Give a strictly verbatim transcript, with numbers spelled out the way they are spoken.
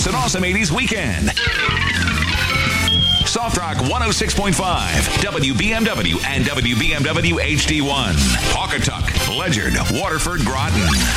an awesome eighties weekend. Soft Rock one oh six point five, W B M W and W B M W H D one. Pawcatuck, Ledyard, Waterford, Groton.